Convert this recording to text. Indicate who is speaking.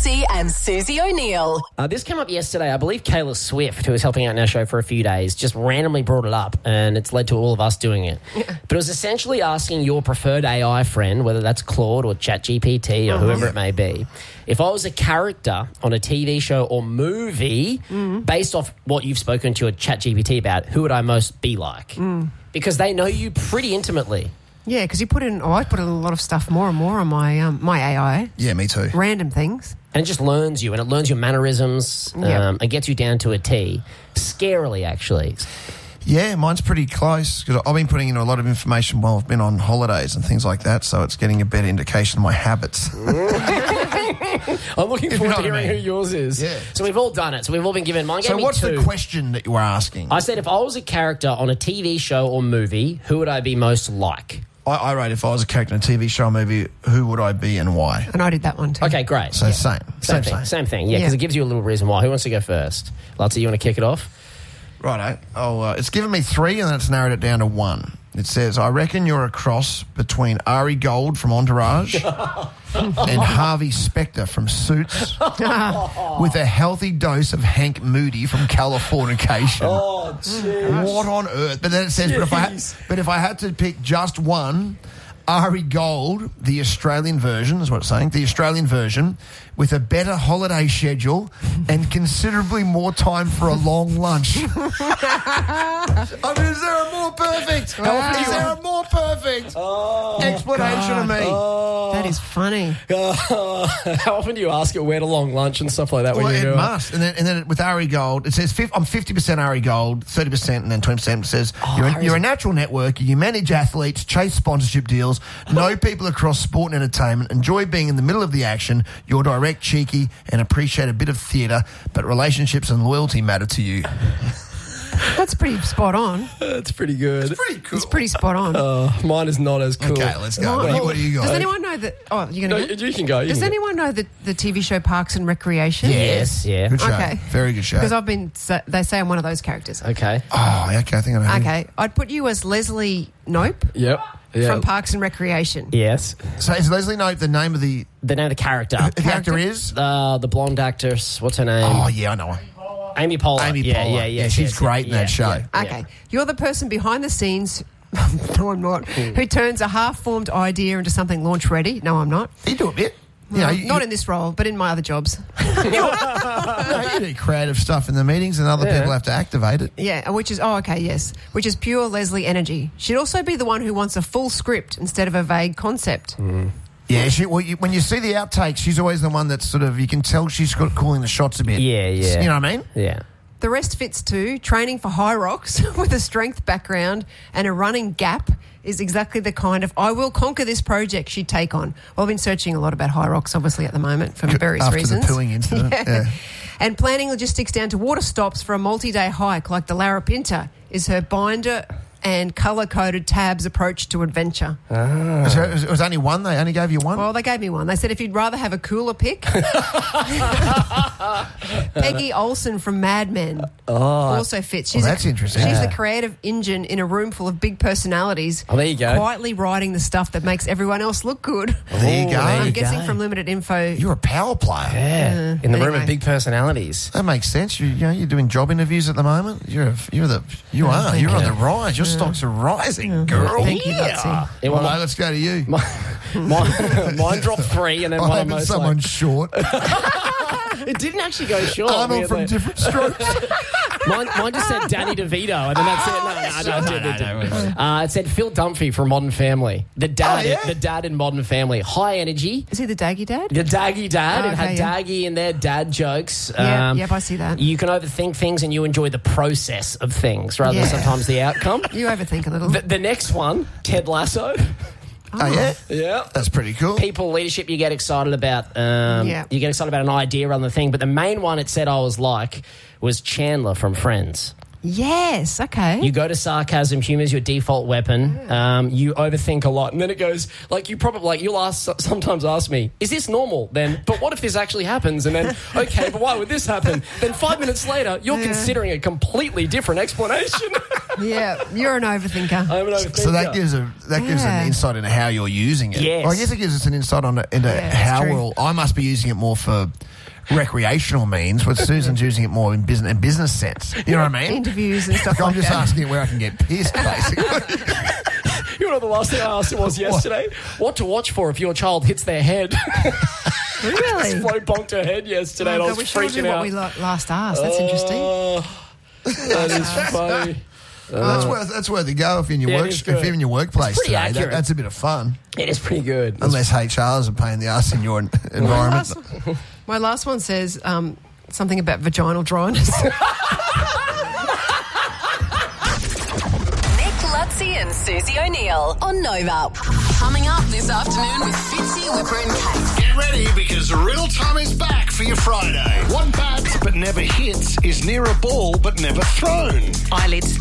Speaker 1: Lacey and Susie O'Neill.
Speaker 2: This came up yesterday. I believe Kayla Swift, who was helping out in our show for a few days, just randomly brought it up, and it's led to all of us doing it. Yeah. But it was essentially asking your preferred AI friend, whether that's Claude or ChatGPT or whoever it may be, if I was a character on a TV show or movie, based off what you've spoken to your ChatGPT about, who would I most be like? Because they know you pretty intimately.
Speaker 3: Yeah, because I put in a lot of stuff more and more on my AI.
Speaker 4: Yeah, me too.
Speaker 3: Random things.
Speaker 2: And it just learns you, and it learns your mannerisms, and gets you down to a T. Scarily, actually.
Speaker 4: Yeah, mine's pretty close because I've been putting in a lot of information while I've been on holidays and things like that, so it's getting a better indication of my habits.
Speaker 2: I'm looking forward to hearing who yours is.
Speaker 4: Yeah.
Speaker 2: So we've all done it. So we've all been given mine.
Speaker 4: So what's the question that you were asking?
Speaker 2: I said if I was a character on a TV show or movie, who would I be most like?
Speaker 4: I wrote if I was a character in a TV show or movie, who would I be and why?
Speaker 3: And I did that one too.
Speaker 2: Okay, great.
Speaker 4: So same
Speaker 2: thing. Yeah, because it gives you a little reason why. Who wants to go first? Lutzy, you want to kick it off?
Speaker 4: Righto. It's given me 3 and then it's narrowed it down to 1. It says, I reckon you're a cross between Ari Gold from Entourage and Harvey Specter from Suits with a healthy dose of Hank Moody from Californication.
Speaker 2: Oh, jeez.
Speaker 4: What on earth? But then it says, but if I had to pick just one, Ari Gold, the Australian version, is what it's saying, the Australian version, with a better holiday schedule and considerably more time for a long lunch. I mean, is there a more perfect? Is there a more perfect explanation of me?
Speaker 3: That is funny.
Speaker 2: How often do you ask it where to long lunch and stuff like that?
Speaker 4: Well,
Speaker 2: when you do
Speaker 4: it must. And then with Ari Gold, it says I'm 50% Ari Gold, 30%, and then 20% says you're a natural networker, you manage athletes, chase sponsorship deals, know people across sport and entertainment, enjoy being in the middle of the action, you're direct, cheeky, and appreciate a bit of theatre, but relationships and loyalty matter to you.
Speaker 3: That's pretty spot on.
Speaker 2: That's pretty good.
Speaker 4: It's pretty cool.
Speaker 3: It's pretty spot on.
Speaker 2: Mine is not as cool.
Speaker 4: Okay, let's go. What do you got?
Speaker 3: Does anyone know that... Oh, you're going to
Speaker 2: you can go.
Speaker 3: Does anyone know the TV show Parks and Recreation?
Speaker 2: Yes, yeah.
Speaker 4: Good show.
Speaker 3: Okay.
Speaker 4: Very good show.
Speaker 3: Because they say I'm one of those characters.
Speaker 2: Okay.
Speaker 4: Oh, okay, I think I know.
Speaker 3: Okay. I'd put you as Leslie Knope
Speaker 2: Yep.
Speaker 3: from Parks and Recreation.
Speaker 2: Yes.
Speaker 4: So is Leslie Knope the name of the...
Speaker 2: The name of the character.
Speaker 4: The actor is?
Speaker 2: The blonde actress. What's her name?
Speaker 4: Oh, yeah, I know her.
Speaker 2: Amy Poehler.
Speaker 4: Amy Poehler. Yeah, she's great in that show.
Speaker 2: Yeah.
Speaker 3: Okay. You're the person behind the scenes... No, I'm not. Who turns a half-formed idea into something launch-ready. No, I'm not.
Speaker 4: You do a bit.
Speaker 3: Not in this role, but in my other jobs.
Speaker 4: You do creative stuff in the meetings and other people have to activate it.
Speaker 3: Yeah, which is which is pure Leslie energy. She'd also be the one who wants a full script instead of a vague concept.
Speaker 4: Yeah, when you see the outtakes, she's always the one that's sort of, you can tell she's calling the shots a bit.
Speaker 2: Yeah.
Speaker 4: You know what I mean?
Speaker 2: Yeah.
Speaker 3: The rest fits too. Training for high rocks with a strength background and a running gap is exactly the kind of I will conquer this project she'd take on. Well, I've been searching a lot about high rocks, obviously, at the moment for various reasons.
Speaker 4: After the pooing incident. Yeah.
Speaker 3: And planning logistics down to water stops for a multi-day hike like the Larapinta is her binder and colour-coded tabs approach to adventure.
Speaker 4: So it was only one? They only gave you one?
Speaker 3: Well, they gave me one. They said if you'd rather have a cooler pick... Peggy Olsen from Mad Men also fits.
Speaker 4: That's interesting.
Speaker 3: She's the creative engine in a room full of big personalities.
Speaker 2: Oh, there you go.
Speaker 3: Quietly writing the stuff that makes everyone else look good.
Speaker 4: There you go.
Speaker 3: I'm guessing from limited info...
Speaker 4: You're a power player.
Speaker 2: Yeah. In the room of big personalities.
Speaker 4: That makes sense. You're doing job interviews at the moment. You're on the rise. Your stocks are rising, girl.
Speaker 3: Thank you, Lutzy.
Speaker 2: Yeah, well,
Speaker 4: let's go to you.
Speaker 2: Mine dropped 3 and then one of
Speaker 4: I'm
Speaker 2: most
Speaker 4: someone short.
Speaker 2: It didn't actually go short.
Speaker 4: I'm all from different strokes.
Speaker 2: Mine just said Danny DeVito, and then that's it. No. It said Phil Dunphy from Modern Family. The dad in Modern Family. High energy.
Speaker 3: Is he the Daggy Dad?
Speaker 2: The Daggy Dad.
Speaker 3: Oh,
Speaker 2: it had Daggy in there, dad jokes.
Speaker 3: Yep, I see that.
Speaker 2: You can overthink things and you enjoy the process of things rather than sometimes the outcome.
Speaker 3: You overthink a little.
Speaker 2: The next one, Ted Lasso.
Speaker 4: Oh, yeah?
Speaker 2: Yeah.
Speaker 4: That's pretty cool.
Speaker 2: People, leadership, you get excited about. You get excited about an idea rather than the thing. But the main one it said I was like was Chandler from Friends.
Speaker 3: Yes, okay.
Speaker 2: You go to sarcasm, humour is your default weapon. You overthink a lot. And then it goes, you'll sometimes ask me, is this normal? Then, but what if this actually happens? And then, okay, but why would this happen? Then 5 minutes later, you're considering a completely different explanation.
Speaker 3: Yeah, you're an overthinker.
Speaker 2: I'm an overthinker.
Speaker 4: So that gives an insight into how you're using it.
Speaker 2: Yes.
Speaker 4: Well, I guess it gives us an insight into how
Speaker 3: true.
Speaker 4: I must be using it more for recreational means, but Susan's using it more in business sense. You know what I mean?
Speaker 3: Interviews and stuff
Speaker 4: I'm
Speaker 3: like
Speaker 4: just
Speaker 3: that.
Speaker 4: asking it where I can get pissed, basically.
Speaker 2: You know what the last thing I asked him was yesterday? What to watch for if your child hits their head?
Speaker 3: Really?
Speaker 2: Flo bonked her head yesterday and I was
Speaker 3: we should do
Speaker 2: freaking
Speaker 3: what
Speaker 2: out.
Speaker 3: we last asked. That's interesting.
Speaker 2: That is funny.
Speaker 4: That's worth a go if you're in your
Speaker 2: Yeah, it
Speaker 4: work
Speaker 2: is
Speaker 4: if you're
Speaker 2: good.
Speaker 4: in your workplace
Speaker 2: It's pretty
Speaker 4: today.
Speaker 2: accurate.
Speaker 4: That's a bit of fun.
Speaker 2: It is pretty good.
Speaker 4: Unless HR is a pain in the ass in your environment.
Speaker 3: My last one says something about vaginal dryness.
Speaker 1: Nick Lutzi and Susie O'Neill on Nova. Coming up this afternoon with Fitzy, Whipper and Kate.
Speaker 5: Get ready because Real Time is back for your Friday. What bats but never hits is near a ball but never thrown.
Speaker 1: Eyelids